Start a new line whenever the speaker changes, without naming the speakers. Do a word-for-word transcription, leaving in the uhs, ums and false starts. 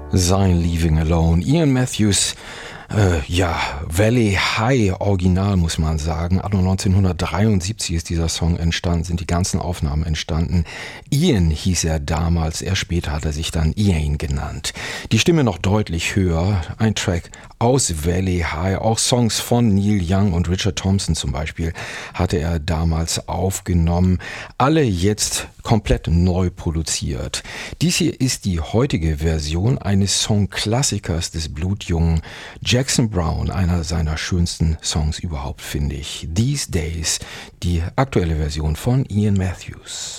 Sein Leaving Alone. Ian Matthews, äh, ja, Valley High Original muss man sagen. Anno neunzehnhundertdreiundsiebzig ist dieser Song entstanden, sind die ganzen Aufnahmen entstanden. Ian hieß er damals, erst später hat er sich dann Ian genannt. Die Stimme noch deutlich höher, ein Track aus Valley High, auch Songs von Neil Young und Richard Thompson zum Beispiel hatte er damals aufgenommen. Alle jetzt komplett neu produziert. Dies hier ist die heutige Version eines Songklassikers des blutjungen Jackson Browne, einer seiner schönsten Songs überhaupt, finde ich. These Days, die aktuelle Version von Ian Matthews.